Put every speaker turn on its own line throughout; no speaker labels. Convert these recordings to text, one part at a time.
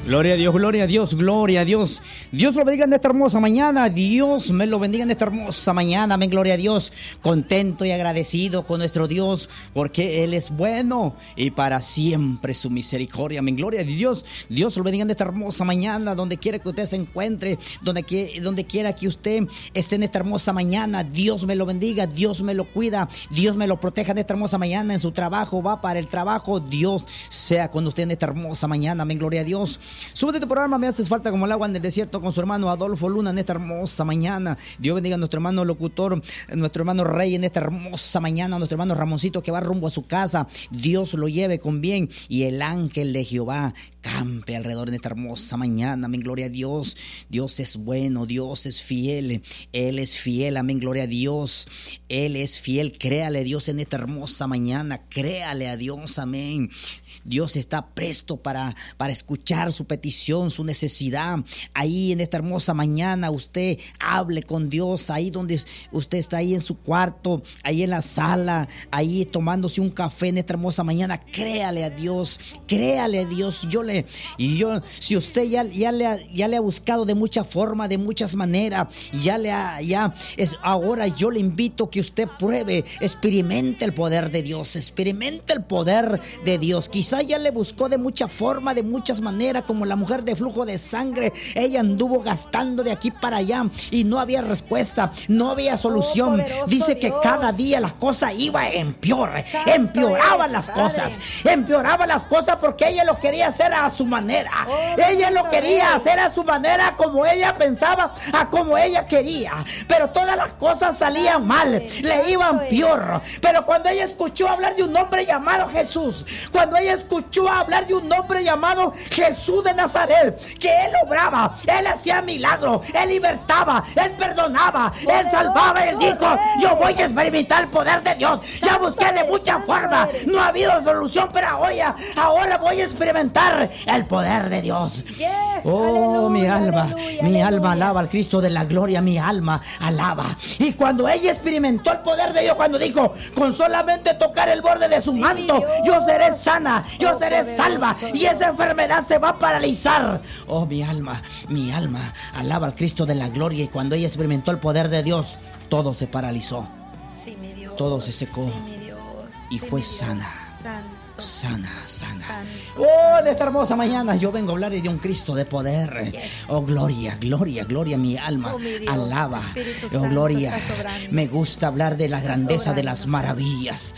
Gloria a Dios, gloria a Dios, gloria a Dios. Dios lo bendiga en esta hermosa mañana. Dios me lo bendiga en esta hermosa mañana. Amén, gloria a Dios. Contento y agradecido con nuestro Dios, porque Él es bueno y para siempre su misericordia. Amén, gloria a Dios. Dios lo bendiga en esta hermosa mañana, donde quiera que usted se encuentre, donde quiera que usted esté en esta hermosa mañana. Dios me lo bendiga, Dios me lo cuida, Dios me lo proteja en esta hermosa mañana. En su trabajo, va para el trabajo, Dios sea con usted en esta hermosa mañana. Amén, gloria a Dios. Súbete tu programa, Me Haces Falta como el agua en el desierto, con su hermano Adolfo Luna en esta hermosa mañana. Dios bendiga a nuestro hermano locutor, nuestro hermano Rey en esta hermosa mañana, nuestro hermano Ramoncito que va rumbo a su casa. Dios lo lleve con bien y el ángel de Jehová campe alrededor en esta hermosa mañana. Amén, gloria a Dios. Dios es bueno, Dios es fiel, Él es fiel. Amén, gloria a Dios. Él es fiel. Créale a Dios en esta hermosa mañana. Créale a Dios, amén. Dios está presto para escuchar su petición, su necesidad. Ahí en esta hermosa mañana usted hable con Dios. Ahí donde usted está, ahí en su cuarto, ahí en la sala, ahí tomándose un café en esta hermosa mañana. Créale a Dios, créale a Dios. Si usted ya le ha buscado de mucha forma, de muchas maneras, ahora yo le invito que usted pruebe, experimente el poder de Dios, experimente el poder de Dios. Quizá ya le buscó de mucha forma, de muchas maneras, como la mujer de flujo de sangre. Ella anduvo gastando de aquí para allá y no había respuesta, no había solución. Dice que cada día las cosas iban en peor, empeoraban las cosas porque ella lo quería hacer a su manera. Ella lo quería hacer a su manera, como ella pensaba, a como ella quería, pero todas las cosas salían mal, le iban peor. Pero cuando ella escuchó hablar de un hombre llamado Jesús, cuando ella escuchó hablar de un hombre llamado Jesús de Nazaret, que Él obraba, Él hacía milagros, Él libertaba, Él perdonaba, Él salvaba, Él dijo: yo voy a experimentar el poder de Dios. Ya busqué de muchas formas, no ha habido solución, pero ahora voy a experimentar el poder de Dios. Oh, mi alma alaba al Cristo de la gloria, mi alma alaba. Y cuando ella experimentó el poder de Dios, cuando dijo: con solamente tocar el borde de su manto, yo seré sana, yo seré salva, y esa enfermedad se va a paralizar. Oh, mi alma alaba al Cristo de la gloria. Y cuando ella experimentó el poder de Dios, todo se paralizó, todo se secó, y fue sana. Oh, de esta hermosa mañana yo vengo a hablar de un Cristo de poder. Oh, gloria, mi alma alaba. Oh, gloria. Me gusta hablar de la grandeza, de las maravillas,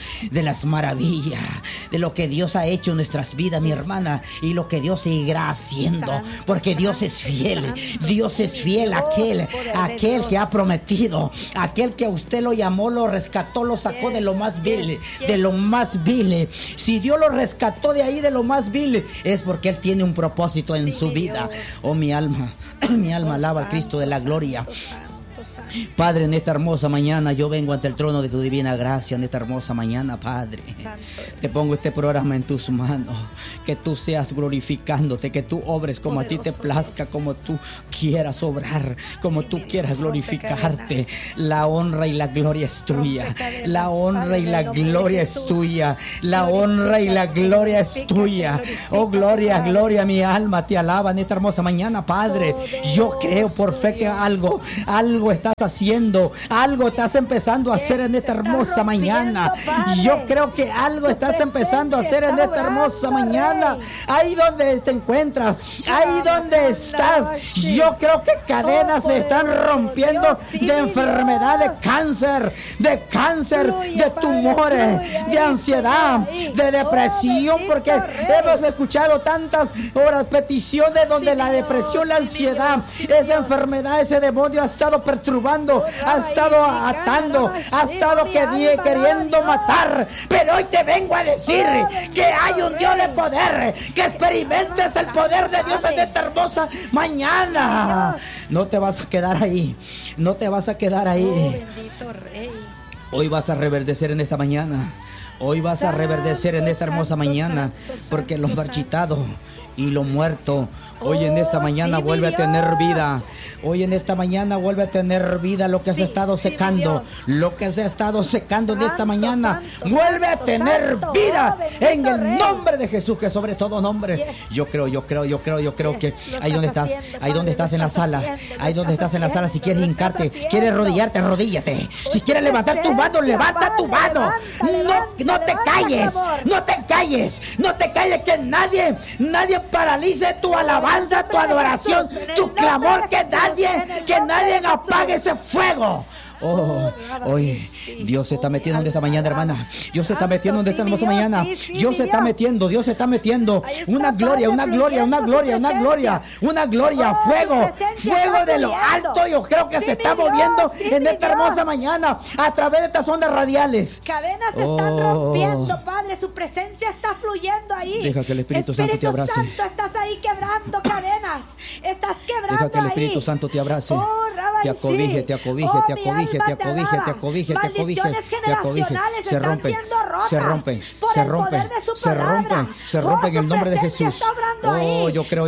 de lo que Dios ha hecho en nuestras vidas, mi hermana, y lo que Dios seguirá haciendo, porque Dios es fiel. Dios es fiel, aquel que ha prometido, aquel que a usted lo llamó, lo rescató, lo sacó de lo más vil, Si Dios lo rescató de ahí, de lo más vil, es porque Él tiene un propósito en su vida. Oh, mi alma alaba al Cristo de la gloria. Padre, en esta hermosa mañana yo vengo ante el trono de tu divina gracia. En esta hermosa mañana, Padre, te pongo este programa en tus manos. Que tú seas glorificándote, que tú obres como a ti te plazca, como tú quieras obrar, como tú quieras glorificarte. La honra y la gloria es tuya. La honra y la gloria es tuya. La honra y la gloria es tuya. Oh, gloria, mi alma te alaba en esta hermosa mañana, Padre. Yo creo por fe que algo estás haciendo, algo estás empezando a hacer en esta hermosa mañana. Yo creo que algo estás empezando a hacer en esta hermosa mañana. Ahí donde te encuentras, ahí donde estás, yo creo que cadenas se están rompiendo de enfermedad, de cáncer, de tumores, de ansiedad, de depresión, porque hemos escuchado tantas horas peticiones donde la depresión, la ansiedad, esa enfermedad, ese demonio ha estado perturbando, ha estado atando, ha estado queriendo matar. Pero hoy te vengo a decir que hay un Dios de poder, que experimentes el poder de Dios en esta hermosa mañana. No te vas a quedar ahí, Hoy vas a reverdecer en esta mañana. Hoy vas a reverdecer en esta hermosa mañana, porque los marchitados y lo muerto hoy en esta mañana vuelve a tener vida. Hoy en esta mañana vuelve a tener vida lo que se ha estado secando. Lo que se ha estado secando en esta mañana vuelve a tener vida en el nombre de Jesús, que sobre todo nombre. Yo creo que ahí donde estás en la sala, si quieres hincarte, quieres arrodillarte, arrodíllate. Si quieres levantar tu mano, levanta tu mano. No te calles, que nadie paralice tu alabanza, tu adoración, tu clamor, que nadie apague ese fuego. Hoy Dios se está metiendo en esta mañana, hermana. Dios se está metiendo en esta hermosa mañana. Dios se está metiendo. Una gloria, fuego de lo alto. Yo creo que se está moviendo en esta hermosa mañana a través de estas ondas radiales.
Cadenas se están rompiendo, Padre. Su presencia está fluyendo ahí.
Deja que el Espíritu Santo te abrace.
Santo, estás ahí quebrando cadenas. Estás quebrando.
Deja que el Espíritu Santo te abrace. Te acobije.
Maldiciones generacionales están siendo rotas por el poder de su palabra.
Se rompen en el nombre de Jesús. Yo creo.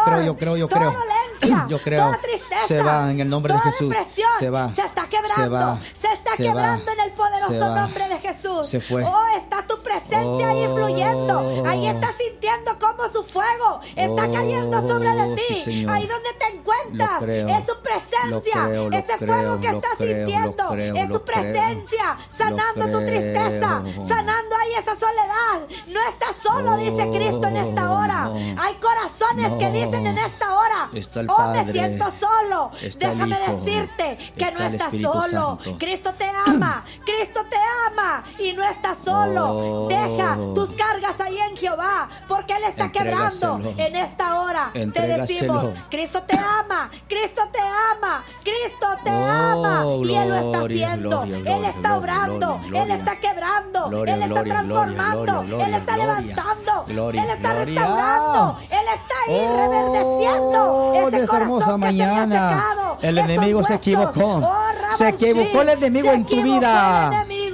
Toda tristeza,
se va en el nombre de Jesús. Se va.
Se está quebrando en el poderoso nombre de Jesús.
Se fue.
Está tu presencia ahí fluyendo. Ahí estás sintiendo como su fuego está cayendo sobre de ti.
Sí,
ahí donde te encuentras es su presencia. Ese fuego que estás sintiendo es su presencia, sanando tu tristeza, sanando ahí esa soledad. No estás solo, dice Cristo en esta hora. Hay corazones que dicen en esta hora: me siento solo. Déjame decirte que no estás solo. Cristo te ama y no estás solo. Deja tus cargas ahí en Jehová, porque Él está quebrando en esta hora. Te decimos: Cristo te ama, y Él lo está haciendo. Él está obrando, Él está quebrando, Él está transformando, Él está levantando, Él está restaurando, Él está ahí reverdeciendo ese corazón que se había secado.
El enemigo se equivocó. Se equivocó el enemigo en tu vida.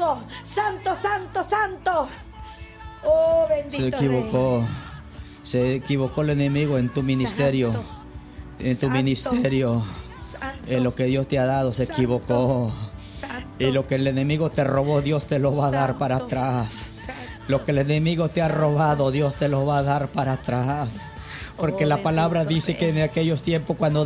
Santo. Bendito Rey.
Se equivocó el enemigo en tu ministerio. En tu ministerio. En lo que Dios te ha dado se equivocó. Y lo que el enemigo te robó, Dios te lo va a dar para atrás. Lo que el enemigo te ha robado, Dios te lo va a dar para atrás. Porque la palabra dice que en aquellos tiempos cuando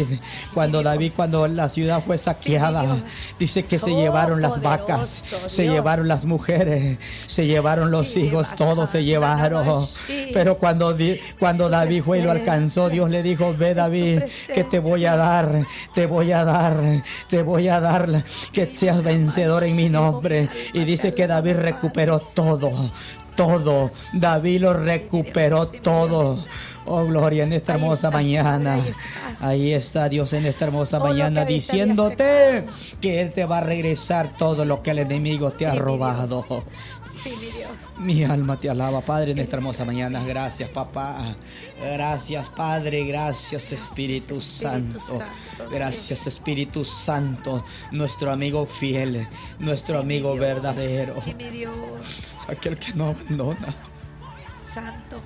la ciudad fue saqueada, dice que se llevaron las vacas, se llevaron las mujeres, se llevaron los hijos, todos se llevaron. Pero cuando David fue y lo alcanzó, Dios le dijo: ve, David, que te voy a dar que seas vencedor en mi nombre. Y dice que David recuperó todo. David lo recuperó todo. Gloria, en esta hermosa mañana. Ahí está Dios en esta hermosa mañana diciéndote que Él te va a regresar todo lo que el enemigo te ha robado.
Sí, mi Dios.
Mi alma te alaba, Padre, en esta hermosa mañana. Gracias, papá. Gracias, Padre. Gracias, Espíritu Santo. Gracias, Espíritu Santo. Nuestro amigo fiel, nuestro amigo verdadero.
Sí, mi Dios.
Aquel que no abandona.
Santo.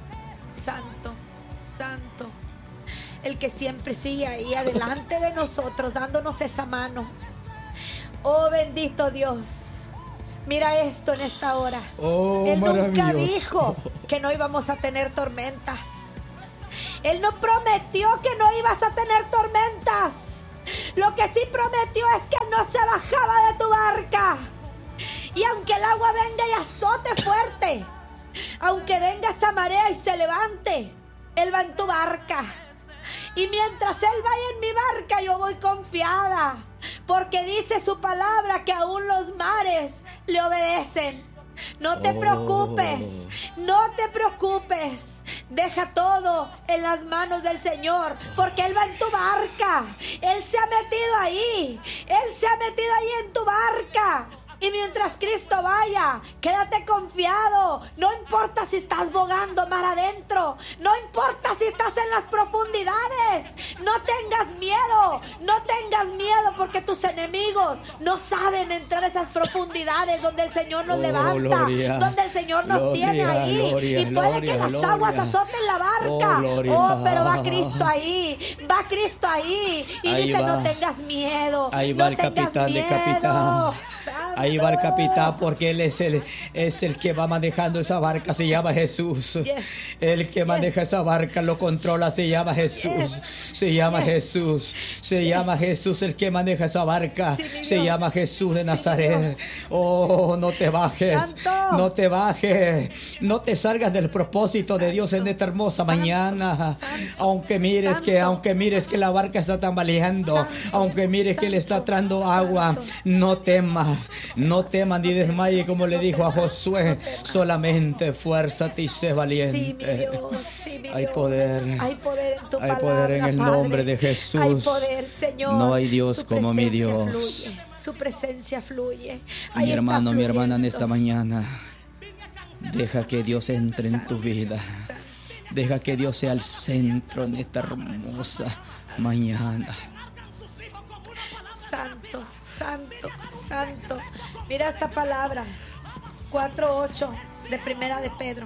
El que siempre sigue ahí adelante de nosotros, dándonos esa mano. Bendito Dios. Mira esto en esta hora. Él nunca dijo que no íbamos a tener tormentas. Él no prometió que no ibas a tener tormentas. Lo que sí prometió es que no se bajaba de tu barca. Y aunque el agua venga y azote fuerte, aunque venga esa marea y se levante, Él va en tu barca. Y mientras Él vaya en mi barca, yo voy confiada, porque dice su palabra que aún los mares le obedecen. No te preocupes. Deja todo en las manos del Señor, porque Él va en tu barca. Él se ha metido ahí en tu barca. Y mientras Cristo vaya, quédate confiado. No importa si estás bogando mar adentro. No importa si estás en las profundidades. No tengas miedo. No tengas miedo, porque tus enemigos no saben entrar a esas profundidades donde el Señor nos levanta. Gloria, donde el Señor nos tiene ahí. Gloria, y puede que las aguas azoten la barca. Pero va Cristo ahí. Va Cristo ahí. Y ahí dice, no tengas miedo.
Ahí va el capitán de capitán.
Santo.
Ahí va el capitán, porque él es el que va manejando esa barca, se llama Jesús.
Yes.
El que maneja esa barca, lo controla, se llama Jesús.
Yes.
Se llama Jesús. Se llama Jesús, el que maneja esa barca.
Sí,
se llama Jesús de Nazaret. Oh, no te bajes.
Santo.
No te bajes. No te salgas del propósito de Dios en esta hermosa mañana. Aunque mires que la barca está tambaleando, aunque mires que le está trayendo agua, no temas. No temas ni desmayes, como le dijo a Josué. Solamente esfuérzate y sé valiente.
Sí, mi Dios, sí, mi
hay
Dios.
poder.
Hay poder en tu
hay
palabra,
poder en el
Padre.
nombre de Jesús.
Hay poder, Señor.
No hay Dios
Su
como mi
presencia
Dios.
Fluye. Su presencia fluye.
Mi
Ahí
hermano,
está
mi hermana, en
fluyendo.
esta mañana, deja que Dios entre en tu vida. Deja que Dios sea el centro en esta hermosa mañana.
Santo, santo, santo. Mira esta palabra, 4:8 de Primera de Pedro.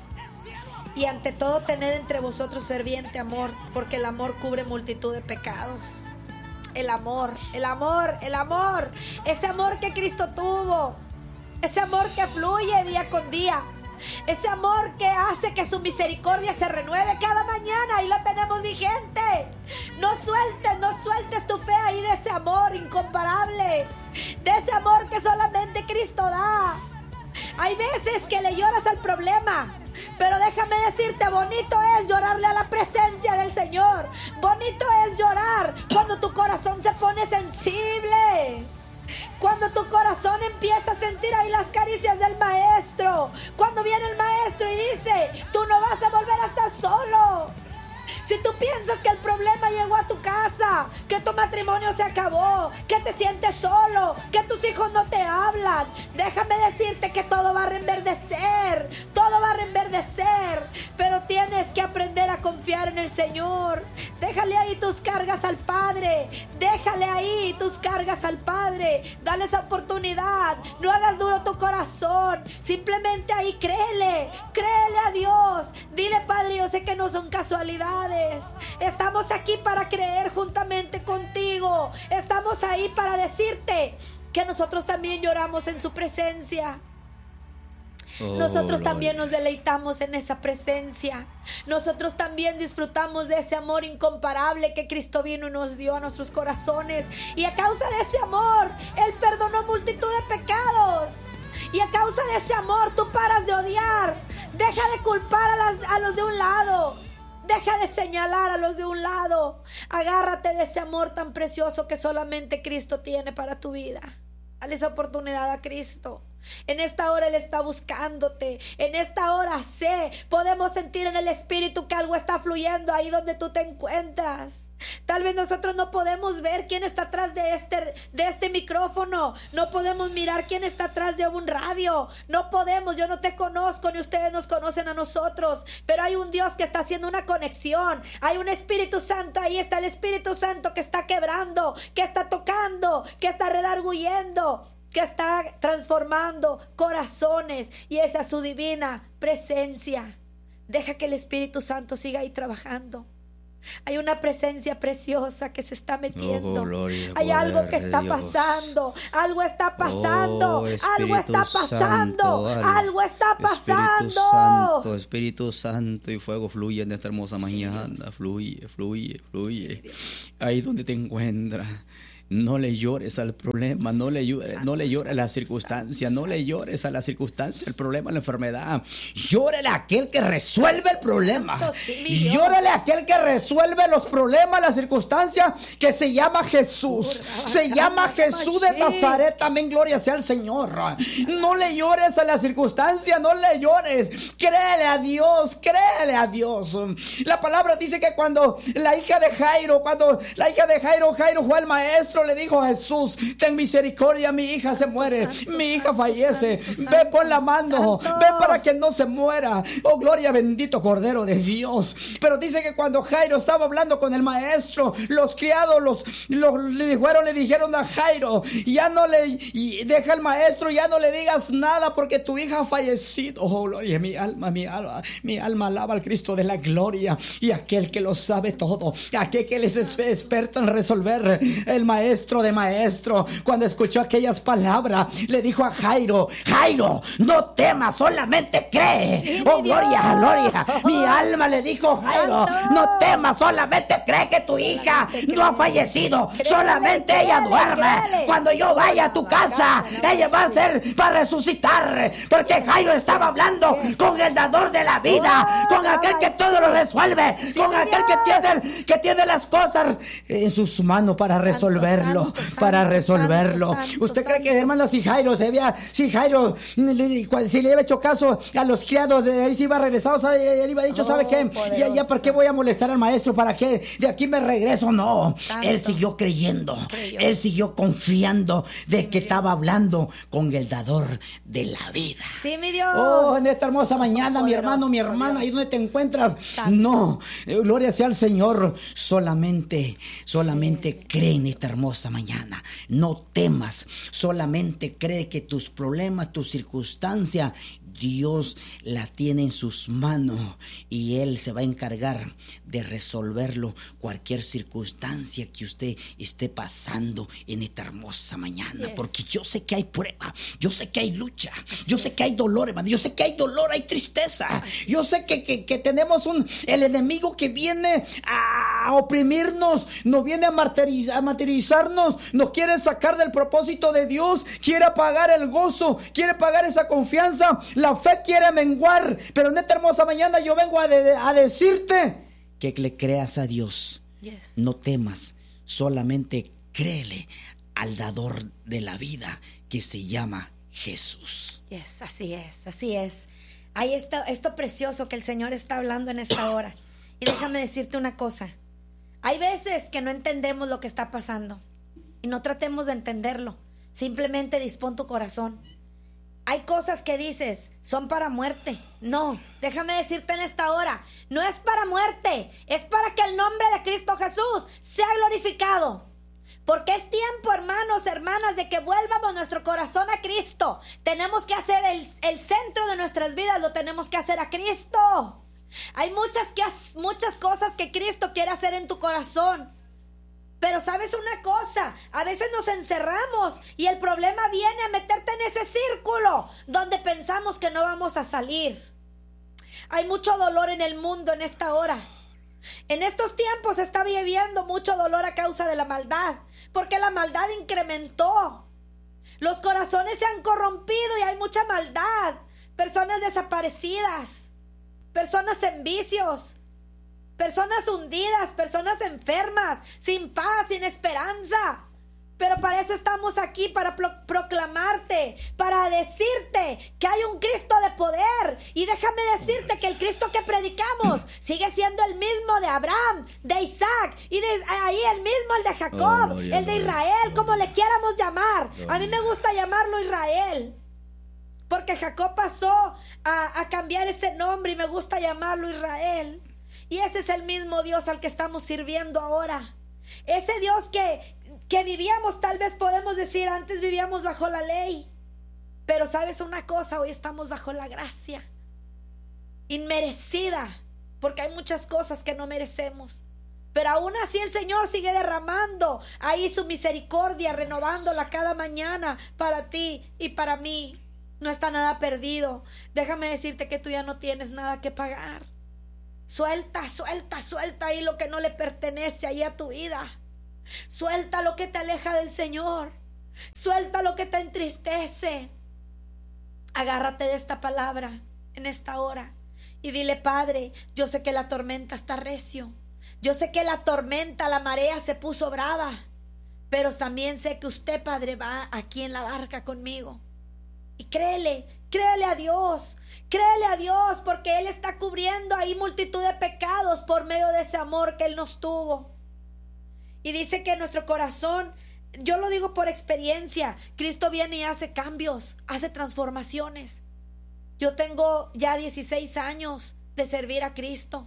Y ante todo tened entre vosotros ferviente amor, porque el amor cubre multitud de pecados. El amor, el amor, el amor. Ese amor que Cristo tuvo. Ese amor que fluye día con día. Ese amor que hace que su misericordia se renueve cada mañana y lo tenemos vigente. No sueltes tu fe ahí de ese amor incomparable, de ese amor que solamente Cristo da. Hay veces que le lloras al problema, pero déjame decirte, bonito es llorarle a la presencia del Señor. Bonito es llorar cuando tu corazón se pone sensible. Cuando tu corazón empieza a sentir ahí las caricias del maestro. Cuando viene el maestro y dice, tú no vas a volver a estar solo. Si tú piensas que el problema llegó a tu casa, que tu matrimonio se acabó, que te sientes solo, que tus hijos no te hablan, déjame decirte que todo va a reenverdecer. Todo va a reenverdecer. Pero tienes que aprender a confiar en el Señor. Déjale ahí tus cargas al Padre. Déjale ahí tus cargas al Padre. Dale esa oportunidad. No hagas duro tu corazón. Simplemente ahí créele. Créele a Dios. Dile, Padre, yo sé que no son casualidades. Estamos aquí para creer juntamente contigo. Estamos ahí para decirte que nosotros también lloramos en su presencia. Nosotros también nos deleitamos en esa presencia. Nosotros también disfrutamos de ese amor incomparable que Cristo vino y nos dio a nuestros corazones. Y a causa de ese amor, Él perdonó multitud de pecados. Y a causa de ese amor, tú paras de odiar. Deja de culpar a los de un lado. Deja de señalar a los de un lado. Agárrate de ese amor tan precioso que solamente Cristo tiene para tu vida. Dale esa oportunidad a Cristo. En esta hora Él está buscándote. En esta hora podemos sentir en el Espíritu que algo está fluyendo ahí donde tú te encuentras. Tal vez nosotros no podemos ver quién está atrás de este micrófono. No podemos mirar quién está atrás de un radio. No podemos, yo no te conozco ni ustedes nos conocen a nosotros. Pero hay un Dios que está haciendo una conexión. Hay un Espíritu Santo, ahí está el Espíritu Santo que está quebrando, que está tocando, que está redarguyendo, que está transformando corazones. Y esa es su divina presencia. Deja que el Espíritu Santo siga ahí trabajando. Hay una presencia preciosa que se está metiendo.
Gloria,
hay algo que está pasando. Algo está pasando. Algo está pasando. Algo está pasando.
Espíritu Santo y fuego fluye en esta hermosa mañana. Fluye. Ahí donde te encuentras. No le llores al problema, no le llores a la circunstancia, no le llores a la circunstancia, el problema, la enfermedad. Llórale a aquel que resuelve el problema. Llórale a aquel que resuelve los problemas, la circunstancia, que se llama Jesús. Se llama Jesús de Nazaret. También gloria sea al Señor. No le llores a la circunstancia, no le llores. Créele a Dios, créele a Dios. La palabra dice que cuando la hija de Jairo fue al maestro maestro le dijo a Jesús: ten misericordia, mi hija se muere, mi hija fallece, ve por la mano, ve para que no se muera. Oh, gloria, bendito Cordero de Dios. Pero dice que cuando Jairo estaba hablando con el maestro, los criados le dijeron a Jairo: ya no deja al maestro, ya no le digas nada porque tu hija ha fallecido. Oh, gloria, mi alma alaba al Cristo de la gloria, y aquel que lo sabe todo, aquel que es experto en resolver. El maestro de maestro, cuando escuchó aquellas palabras, le dijo a Jairo: Jairo, no temas, solamente cree.
Sí,
oh, gloria. Mi alma le dijo: Jairo, no temas, solamente cree que tu hija no ha fallecido, solamente ella duerme. Cuando yo vaya a tu casa, ella va a ser para resucitar, porque Jairo estaba hablando con el dador de la vida, con aquel que todo lo resuelve, con aquel que tiene las cosas en sus manos para resolverlo. ¿Usted cree que, hermana, si Jairo si le había hecho caso a los criados, de ahí se iba regresado, él iba dicho: ¿sabe qué? Ya ¿para qué voy a molestar al maestro? ¿Para qué? De aquí me regreso. No, él siguió creyendo, él siguió confiando de que estaba hablando con el dador de la vida.
Sí, mi Dios.
Oh, en esta hermosa mañana, mi hermano, mi hermana, ahí donde te encuentras, no, gloria sea al Señor. Solamente cree en esta hermosa mañana. No temas, solamente cree que tus problemas, tu circunstancia, Dios la tiene en sus manos y Él se va a encargar de resolverlo, cualquier circunstancia que usted esté pasando en esta hermosa mañana. Porque yo sé que hay prueba, yo sé que hay lucha, yo sé que hay dolor, hermano, yo sé que hay dolor, hay tristeza, yo sé que tenemos el enemigo que viene a oprimirnos, nos viene a martirizarnos, nos quiere sacar del propósito de Dios, quiere apagar el gozo, quiere apagar esa confianza. La fe quiere menguar, pero en esta hermosa mañana yo vengo a decirte que le creas a Dios. No temas, solamente créele al dador de la vida, que se llama Jesús.
Así es. Ahí está esto precioso que el Señor está hablando en esta hora. Y déjame decirte una cosa. Hay veces que no entendemos lo que está pasando y no tratemos de entenderlo. Simplemente dispón tu corazón. Hay cosas que dices, son para muerte. No, déjame decirte en esta hora, no es para muerte, es para que el nombre de Cristo Jesús sea glorificado. Porque es tiempo, hermanos, hermanas, de que vuelvamos nuestro corazón a Cristo. Tenemos que hacer el centro de nuestras vidas, lo tenemos que hacer a Cristo. Hay muchas cosas que Cristo quiere hacer en tu corazón. Pero sabes una cosa, a veces nos encerramos y el problema viene a meterte en ese círculo donde pensamos que no vamos a salir. Hay mucho dolor en el mundo en esta hora. En estos tiempos se está viviendo mucho dolor a causa de la maldad, porque la maldad incrementó. Los corazones se han corrompido y hay mucha maldad. Personas desaparecidas, personas en vicios, personas hundidas, personas enfermas, sin paz, sin esperanza. Pero para eso estamos aquí, para proclamarte, para decirte que hay un Cristo de poder. Y déjame decirte que el Cristo que predicamos sigue siendo el mismo de Abraham, de Isaac, y de ahí el mismo, el de Jacob, el de Israel, como le quieramos llamar. A mí me gusta llamarlo Israel, porque Jacob pasó a cambiar ese nombre y me gusta llamarlo Israel. Y ese es el mismo Dios al que estamos sirviendo ahora. Ese Dios que vivíamos, tal vez podemos decir, antes vivíamos bajo la ley. Pero sabes una cosa, hoy estamos bajo la gracia inmerecida, porque hay muchas cosas que no merecemos. Pero aún así el Señor sigue derramando ahí su misericordia, renovándola cada mañana para ti y para mí. No está nada perdido. Déjame decirte que tú ya no tienes nada que pagar. Suelta ahí lo que no le pertenece ahí a tu vida. Suelta lo que te aleja del Señor. Suelta lo que te entristece. Agárrate de esta palabra en esta hora y dile: Padre, yo sé que la tormenta está recio. Yo sé que la tormenta, la marea se puso brava. Pero también sé que usted, Padre, va aquí en la barca conmigo. Y créele a Dios. Créele a Dios, porque Él está cubriendo ahí multitud de pecados por medio de ese amor que Él nos tuvo. Y dice que nuestro corazón yo lo digo por experiencia. Cristo viene y hace cambios, hace transformaciones. Yo tengo ya 16 años de servir a Cristo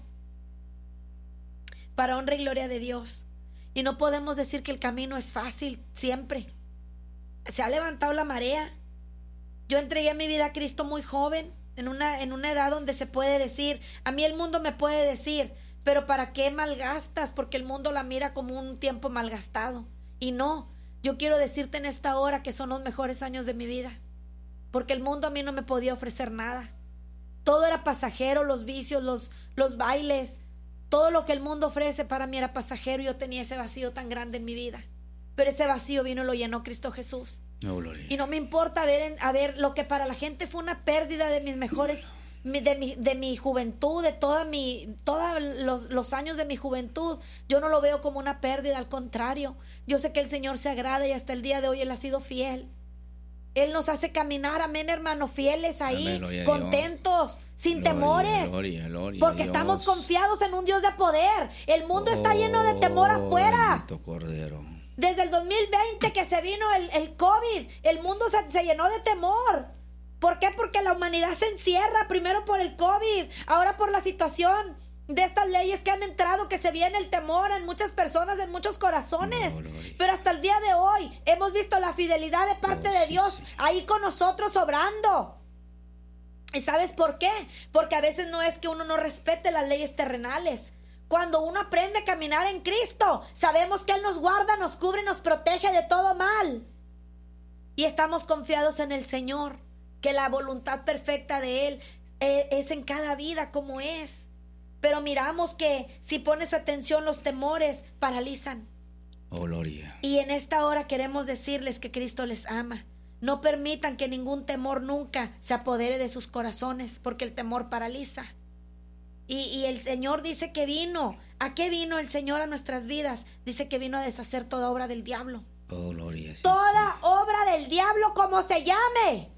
para honra y gloria de Dios. Y no podemos decir que el camino es fácil siempre. Se ha levantado la marea. Yo entregué mi vida a Cristo muy joven, en una edad donde se puede decir, a mí el mundo me puede decir, pero ¿para qué malgastas? Porque el mundo la mira como un tiempo malgastado. Y no, yo quiero decirte en esta hora que son los mejores años de mi vida, porque el mundo a mí no me podía ofrecer nada. Todo era pasajero, los vicios, los bailes, todo lo que el mundo ofrece para mí era pasajero. Yo tenía ese vacío tan grande en mi vida, pero ese vacío vino y lo llenó Cristo Jesús.
Oh, gloria.
Y no me importa ver lo que para la gente fue una pérdida de mis mejores, de mi juventud, de todos los años de mi juventud. Yo no lo veo como una pérdida, al contrario. Yo sé que el Señor se agrada y hasta el día de hoy Él ha sido fiel. Él nos hace caminar, amén, hermano, fieles ahí, amén, contentos, sin temores, porque estamos confiados en un Dios de poder. El mundo está lleno de temor afuera.
Cordero.
Desde el 2020 que se vino el COVID, el mundo se llenó de temor. ¿Por qué? Porque la humanidad se encierra, primero por el COVID, ahora por la situación de estas leyes que han entrado, que se viene el temor en muchas personas, en muchos corazones. Pero hasta el día de hoy hemos visto la fidelidad de parte de Dios ahí con nosotros obrando. ¿Y sabes por qué? Porque a veces no es que uno no respete las leyes terrenales. Cuando uno aprende a caminar en Cristo, sabemos que Él nos guarda, nos cubre, nos protege de todo mal. Y estamos confiados en el Señor, que la voluntad perfecta de Él es en cada vida como es. Pero miramos que si pones atención, los temores paralizan.
Oh, gloria.
Y en esta hora queremos decirles que Cristo les ama. No permitan que ningún temor nunca se apodere de sus corazones, porque el temor paraliza. Y el Señor dice que vino. ¿A qué vino el Señor a nuestras vidas? Dice que vino a deshacer toda obra del diablo.
Oh, gloria. Sí,
toda
sí.
obra del diablo, como se llame.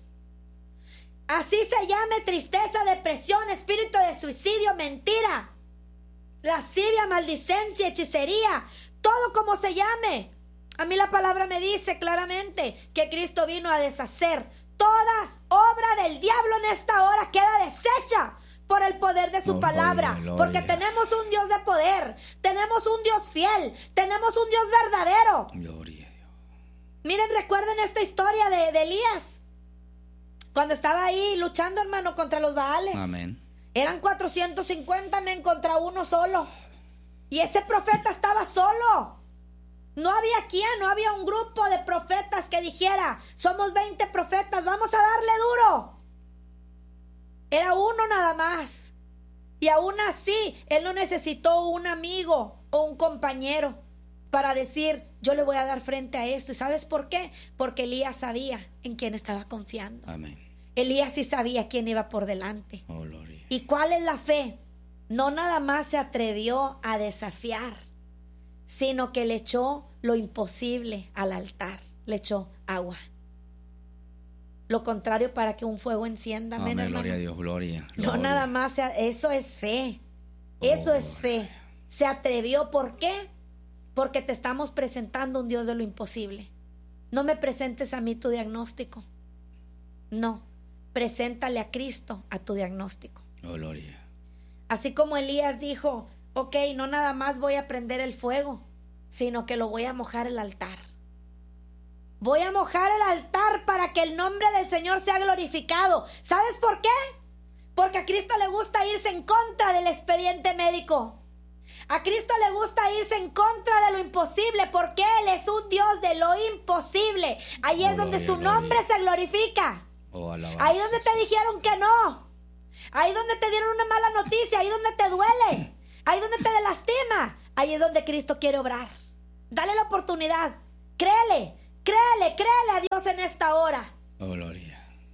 Así se llame: tristeza, depresión, espíritu de suicidio, mentira, lascivia, maldicencia, hechicería. Todo como se llame. A mí la palabra me dice claramente que Cristo vino a deshacer toda obra del diablo. En esta hora queda deshecha por el poder de su palabra.
Gloria.
Porque tenemos un Dios de poder, tenemos un Dios fiel, tenemos un Dios verdadero.
Gloria.
Miren, recuerden esta historia de Elías, cuando estaba ahí luchando, hermano, contra los Baales.
Amén.
Eran 450 men contra uno solo. Y ese profeta estaba solo. No había quien, no había un grupo de profetas que dijera: somos 20 profetas, vamos a darle duro. Era uno nada más. Y aún así, él no necesitó un amigo o un compañero para decir: yo le voy a dar frente a esto. ¿Y sabes por qué? Porque Elías sabía en quién estaba confiando.
Amén.
Elías sí sabía quién iba por delante.
Oh, gloria.
¿Y cuál es la fe? No nada más se atrevió a desafiar, sino que le echó lo imposible al altar. Le echó agua. Lo contrario para que un fuego encienda. Amén,
amén,
hermano.
gloria a Dios, gloria.
No nada más, eso es fe. Eso es fe. Se atrevió, ¿por qué? Porque te estamos presentando un Dios de lo imposible. No me presentes a mí tu diagnóstico. No, preséntale a Cristo a tu diagnóstico.
Oh, gloria.
Así como Elías dijo: ok, no nada más voy a prender el fuego, sino que lo voy a mojar el altar. Voy a mojar el altar para que el nombre del Señor sea glorificado. ¿Sabes por qué? Porque a Cristo le gusta irse en contra del expediente médico. A Cristo le gusta irse en contra de lo imposible, porque Él es un Dios de lo imposible. Ahí es donde su nombre se glorifica. Ahí donde te dijeron que no. Ahí donde te dieron una mala noticia. Ahí donde te duele. Ahí donde te lastima. Ahí es donde Cristo quiere obrar. Dale la oportunidad. Créele a Dios en esta hora.
Oh, gloria.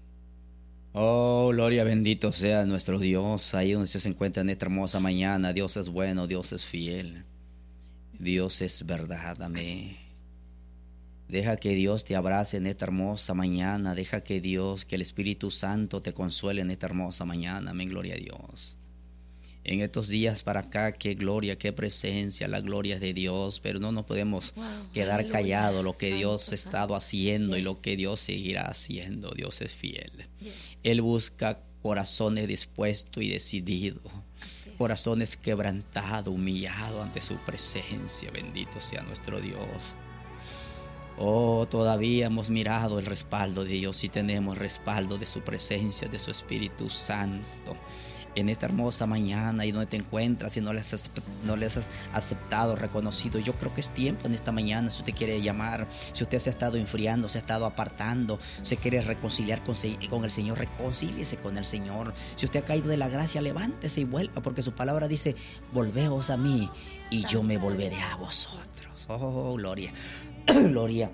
Oh, gloria, bendito sea nuestro Dios. Ahí donde se encuentra en esta hermosa mañana. Dios es bueno, Dios es fiel. Dios es verdad, amén. Deja que Dios te abrace en esta hermosa mañana. Deja que Dios, que el Espíritu Santo te consuele en esta hermosa mañana. Amén, gloria a Dios. En estos días para acá, qué gloria, qué presencia, la gloria de Dios, pero no nos podemos quedar callados lo que Dios ha estado haciendo y lo que Dios seguirá haciendo. Dios es fiel. Él busca corazones dispuestos y decididos, corazones quebrantados, humillados ante su presencia. Bendito sea nuestro Dios. Oh, todavía hemos mirado el respaldo de Dios y tenemos respaldo de su presencia, de su Espíritu Santo. En esta hermosa mañana y donde te encuentras y no les has aceptado, reconocido, yo creo que es tiempo en esta mañana. Si usted quiere llamar, si usted se ha estado enfriando, se ha estado apartando, se quiere reconciliar con el Señor, reconcíliese con el Señor. Si usted ha caído de la gracia, levántese y vuelva, porque su palabra dice: volveos a mí y yo me volveré a vosotros. Oh, gloria, gloria.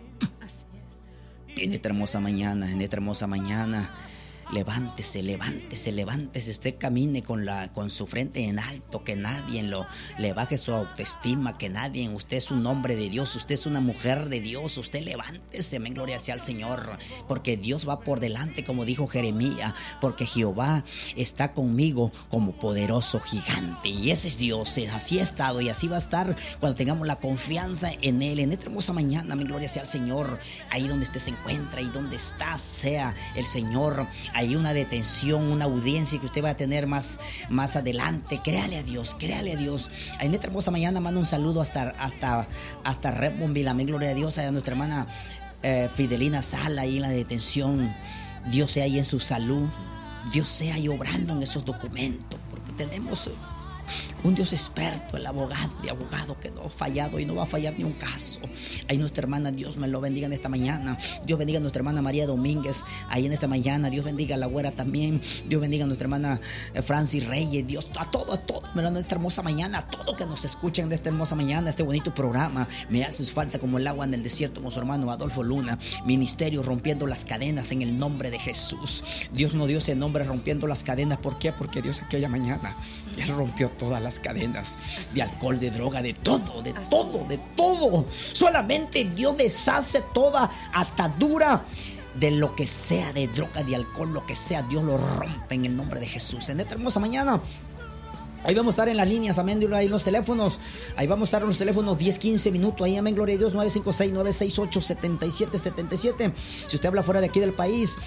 En esta hermosa mañana, levántese, usted camine con su frente en alto, que nadie le baje su autoestima, que nadie, usted es un hombre de Dios, usted es una mujer de Dios, usted levántese, amén, gloria sea al Señor, porque Dios va por delante, como dijo Jeremías, porque Jehová está conmigo como poderoso gigante, y ese es Dios, así ha estado y así va a estar cuando tengamos la confianza en Él. En esta hermosa mañana, amén, gloria sea al Señor, ahí donde usted se encuentra, ahí donde está, sea el Señor. Hay una detención, una audiencia que usted va a tener más adelante. Créale a Dios. En esta hermosa mañana mando un saludo hasta Redmondville, amén, gloria a Dios, a nuestra hermana Fidelina Sala, ahí en la detención. Dios sea ahí en su salud. Dios sea ahí obrando en esos documentos, porque tenemos un Dios experto, el abogado de abogado, que no ha fallado y no va a fallar ni un caso. Ahí nuestra hermana, Dios me lo bendiga en esta mañana. Dios bendiga a nuestra hermana María Domínguez ahí en esta mañana. Dios bendiga a la güera también. Dios bendiga a nuestra hermana Francis Reyes. Dios, a todo, en esta hermosa mañana, a todo que nos escuchen de esta hermosa mañana, este bonito programa. Me haces falta como el agua en el desierto, con su hermano Adolfo Luna. Ministerio rompiendo las cadenas en el nombre de Jesús. Dios no dio ese nombre, rompiendo las cadenas. ¿Por qué? Porque Dios aquella mañana Él rompió todas las cadenas de alcohol, de droga, de todo. Solamente Dios deshace toda atadura de lo que sea, de droga, de alcohol, lo que sea. Dios lo rompe en el nombre de Jesús. En esta hermosa mañana, ahí vamos a estar en las líneas, amén, ahí en los teléfonos. Ahí vamos a estar en los teléfonos 10-15 minutos. Ahí, amén, gloria a Dios, 956-968-7777. Si usted habla fuera de aquí del país,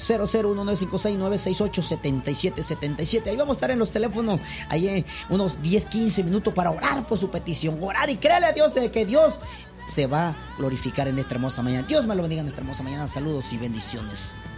001-956-968-7777. Ahí vamos a estar en los teléfonos, ahí unos 10-15 minutos para orar por su petición. Orar y créale a Dios de que Dios se va a glorificar en esta hermosa mañana. Dios me lo bendiga en esta hermosa mañana. Saludos y bendiciones.